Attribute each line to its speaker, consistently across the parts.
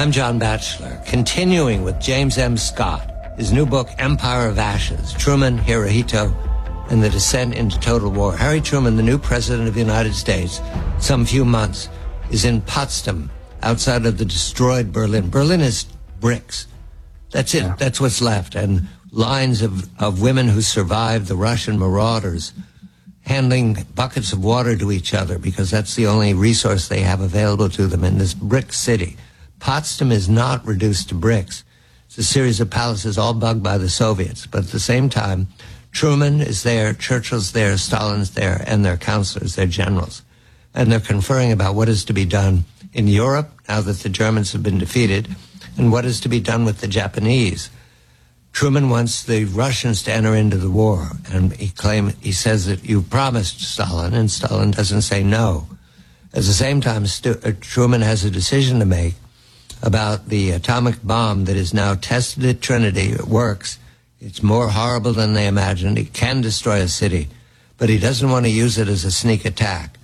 Speaker 1: I'm John Batchelor, continuing with James M. Scott, his new book, Empire of Ashes, Truman, Hirohito, and the Descent into Total War. Harry Truman, the new president of the United States, some few months, is in Potsdam, outside of the destroyed Berlin. Berlin is bricks. That's it. Yeah. That's what's left. And lines of women who survived the Russian marauders handing buckets of water to each other because that's the only resource they have available to them in this brick city. Potsdam is not reduced to bricks. It's a series of palaces all bugged by the Soviets. But at the same time, Truman is there, Churchill's there, Stalin's there, and their counselors, their generals. And they're conferring about what is to be done in Europe now that the Germans have been defeated and what is to be done with the Japanese. Truman wants the Russians to enter into the war, and he says that you promised Stalin, and Stalin doesn't say no. At the same time, Truman has a decision to make about the atomic bomb that is now tested at Trinity. It works. It's more horrible than they imagined. It can destroy a city, but he doesn't want to use it as a sneak attack.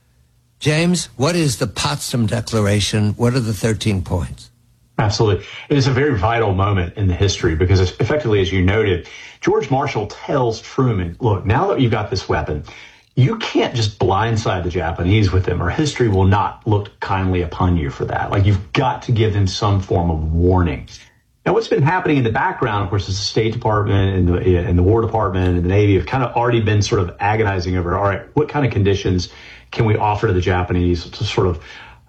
Speaker 1: James, what is the Potsdam Declaration? What are the 13 points?
Speaker 2: Absolutely. It is a very vital moment in the history because effectively, as you noted, George Marshall tells Truman, look, now that you've got this weapon, you can't just blindside the Japanese with them or history will not look kindly upon you for that. Like, you've got to give them some form of warning. Now, what's been happening in the background, of course, is the State Department and the War Department and the Navy have kind of already been sort of agonizing over, all right, what kind of conditions can we offer to the Japanese to sort of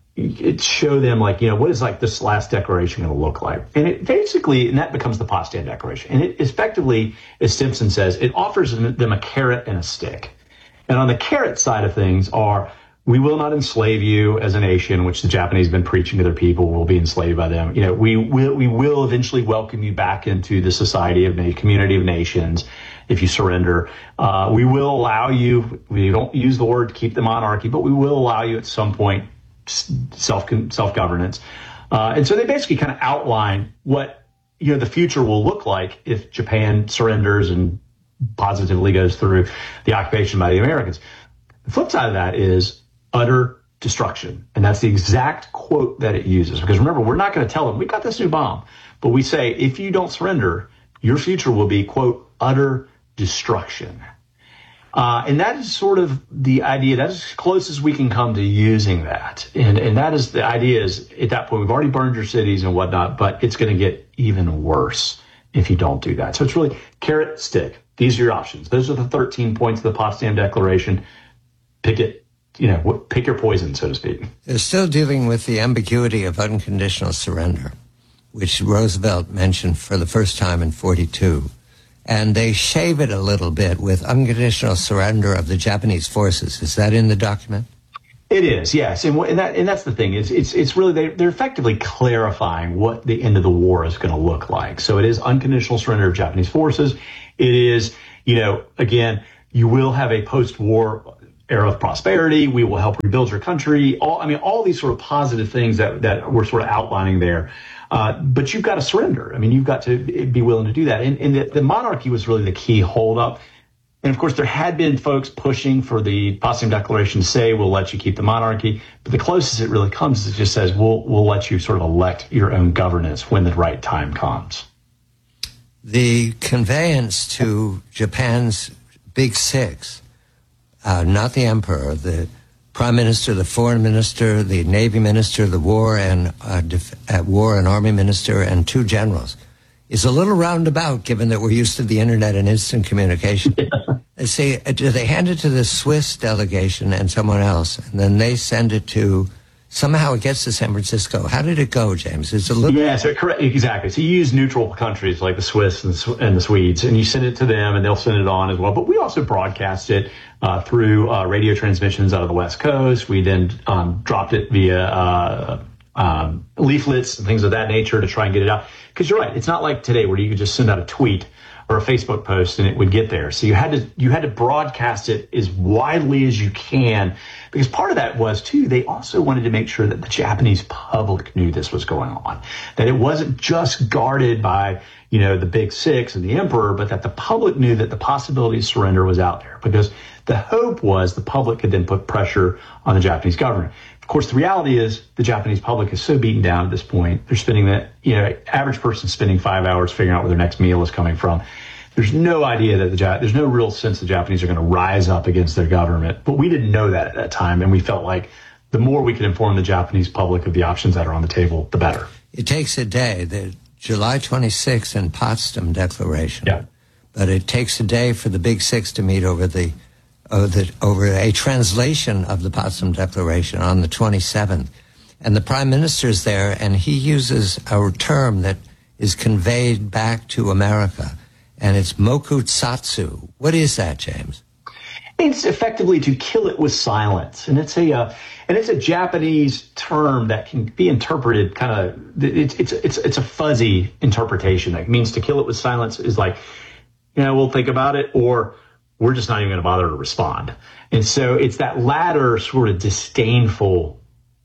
Speaker 2: show them, like, what is like this last declaration going to look like? And it basically, and that becomes the Potsdam Declaration. And it effectively, as Stimson says, it offers them a carrot and a stick. And on the carrot side of things we will not enslave you as a nation, which the Japanese have been preaching to their people. We'll be enslaved by them. We will eventually welcome you back into the society of a community of nations if you surrender. We will allow you, we don't use the word keep the monarchy, but we will allow you at some point self-governance. And so they basically kind of outline what the future will look like if Japan surrenders and positively goes through the occupation by the Americans. The flip side of that is utter destruction. And that's the exact quote that it uses. Because remember, we're not going to tell them, we got this new bomb. But we say, if you don't surrender, your future will be, quote, utter destruction. And that is sort of the idea. That is as close as we can come to using that. And that is the idea is, at that point, we've already burned your cities and whatnot, but it's going to get even worse if you don't do that. So it's really carrot, stick. These are your options. Those are the 13 points of the Potsdam Declaration. Pick it, pick your poison, so to speak.
Speaker 1: They're still dealing with the ambiguity of unconditional surrender, which Roosevelt mentioned for the first time in 1942. And they shave it a little bit with unconditional surrender of the Japanese forces. Is that in the document?
Speaker 2: It is, yes. And that's the thing. It's really, they're effectively clarifying what the end of the war is going to look like. So it is unconditional surrender of Japanese forces. It is, again, you will have a post-war era of prosperity. We will help rebuild your country. All these sort of positive things that we're sort of outlining there. But you've got to surrender. You've got to be willing to do that. And the monarchy was really the key holdup. And of course, there had been folks pushing for the Potsdam Declaration to say, we'll let you keep the monarchy. But the closest it really comes is it just says, we'll let you sort of elect your own governance when the right time comes.
Speaker 1: The conveyance to Japan's Big Six, not the emperor, the prime minister, the foreign minister, the navy minister, the war and army minister, and two generals, is a little roundabout, given that we're used to the internet and instant communication. Do they hand it to the Swiss delegation and someone else, and then they send it to, somehow it gets to San Francisco? How did it go, James? It's a little...
Speaker 2: Yeah, so correct, exactly. So you use neutral countries like the Swiss and the Swedes, and you send it to them, and they'll send it on as well. But we also broadcast it through radio transmissions out of the West Coast. We then dropped it via leaflets and things of that nature to try and get it out. Because you're right, it's not like today where you could just send out a tweet or a Facebook post and it would get there. So you had to broadcast it as widely as you can, because part of that was too, they also wanted to make sure that the Japanese public knew this was going on, that it wasn't just guarded by, the Big Six and the emperor, but that the public knew that the possibility of surrender was out there, because The hope was the public could then put pressure on the Japanese government. Of course, the reality is the Japanese public is so beaten down at this point. They're spending average person spending 5 hours figuring out where their next meal is coming from. There's no idea that there's no real sense the Japanese are going to rise up against their government. But we didn't know that at that time. And we felt like the more we could inform the Japanese public of the options that are on the table, the better.
Speaker 1: It takes a day. The July 26th and Potsdam Declaration.
Speaker 2: Yeah.
Speaker 1: But it takes a day for the Big Six to meet over a translation of the Potsdam Declaration on the 27th. And the Prime Minister's there, and he uses a term that is conveyed back to America, and it's mokutsatsu. What is that, James?
Speaker 2: It's effectively to kill it with silence, and it's a Japanese term that can be interpreted kind of. It's a fuzzy interpretation. That means to kill it with silence is like, we'll think about it, or we're just not even going to bother to respond. And so it's that latter sort of disdainful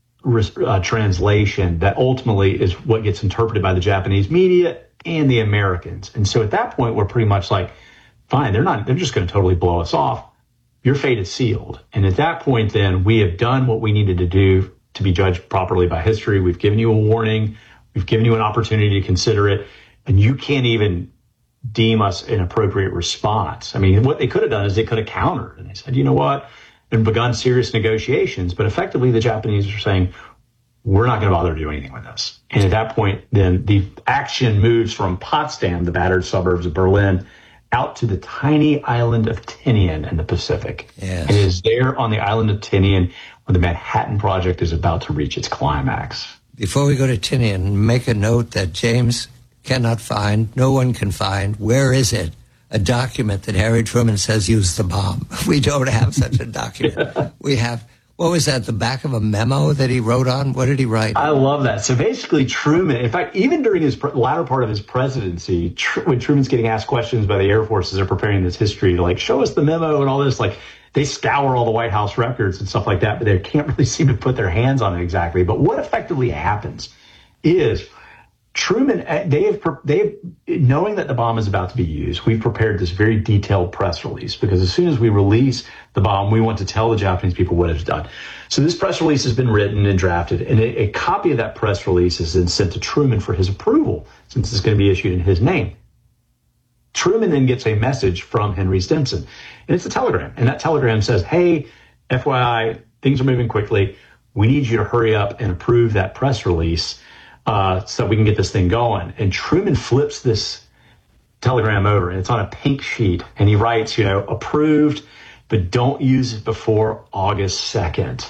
Speaker 2: translation that ultimately is what gets interpreted by the Japanese media and the Americans. And so at that point, we're pretty much like, fine, they're just going to totally blow us off. Your fate is sealed. And at that point, then we have done what we needed to do to be judged properly by history. We've given you a warning. We've given you an opportunity to consider it. And you can't even deem us an appropriate response. I mean, what they could have done is they could have countered. And they said, you know what? And begun serious negotiations. But effectively, the Japanese are saying, we're not going to bother to do anything with this. And at that point, then the action moves from Potsdam, the battered suburbs of Berlin, out to the tiny island of Tinian in the Pacific.
Speaker 1: Yes.
Speaker 2: It is there on the island of Tinian where the Manhattan Project is about to reach its climax.
Speaker 1: Before we go to Tinian, make a note that James cannot find, no one can find, where is it? A document that Harry Truman says used the bomb. We don't have such a document. We have, what was that, the back of a memo that he wrote on? What did he write?
Speaker 2: I love that. So basically Truman, in fact, even during his latter part of his presidency, when Truman's getting asked questions by the Air Force as they're preparing this history, like, show us the memo and all this, like, they scour all the White House records and stuff like that, but they can't really seem to put their hands on it exactly. But what effectively happens is Truman, they have, knowing that the bomb is about to be used, we've prepared this very detailed press release because as soon as we release the bomb, we want to tell the Japanese people what it's done. So this press release has been written and drafted, and a copy of that press release is then sent to Truman for his approval, since it's going to be issued in his name. Truman then gets a message from Henry Stimson, and it's a telegram. And that telegram says, hey, FYI, things are moving quickly. We need you to hurry up and approve that press release so we can get this thing going. And Truman flips this telegram over, and it's on a pink sheet. And he writes, approved, but don't use it before August 2nd.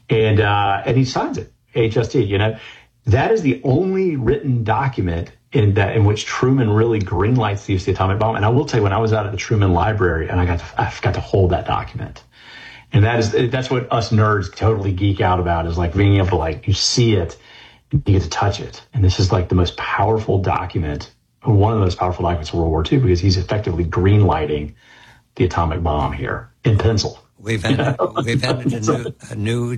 Speaker 2: And he signs it, HST. That is the only written document in which Truman really greenlights the use of the atomic bomb. And I will tell you, when I was out at the Truman Library, and I got to hold that document. And that's what us nerds totally geek out about, is like being able to, you see it, you get to touch it. And this is like the most powerful document, one of the most powerful documents of World War II, because he's effectively greenlighting the atomic bomb here in pencil.
Speaker 1: We've ended a new